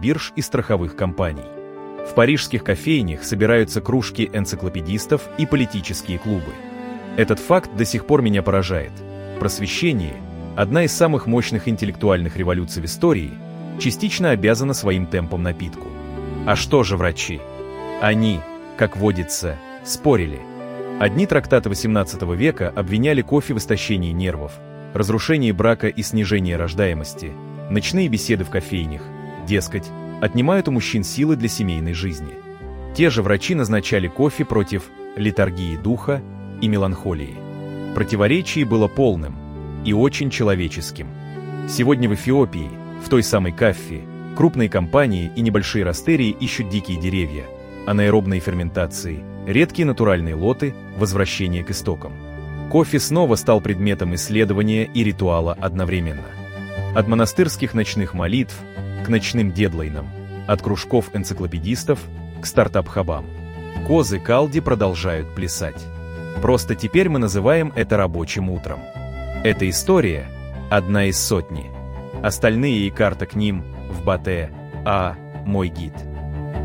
бирж и страховых компаний. В парижских кофейнях собираются кружки энциклопедистов и политические клубы. Этот факт до сих пор меня поражает. Просвещение, одна из самых мощных интеллектуальных революций в истории, частично обязана своим темпом напитку. А что же врачи? Они, как водится, спорили. Одни трактаты XVIII века обвиняли кофе в истощении нервов, разрушении брака и снижении рождаемости, ночные беседы в кофейнях, дескать, отнимают у мужчин силы для семейной жизни. Те же врачи назначали кофе против летаргии духа и меланхолии. Противоречие было полным и очень человеческим. Сегодня в Эфиопии, в той самой Каффи, крупные компании и небольшие растерии ищут дикие деревья, анаэробные ферментации, редкие натуральные лоты, возвращение к истокам. Кофе снова стал предметом исследования и ритуала одновременно. От монастырских ночных молитв к ночным дедлайнам, от кружков энциклопедистов к стартап-хабам. Козы Калди продолжают плясать. Просто теперь мы называем это рабочим утром. Эта история – одна из сотни. Остальные и карта к ним в Батэ, мой гид.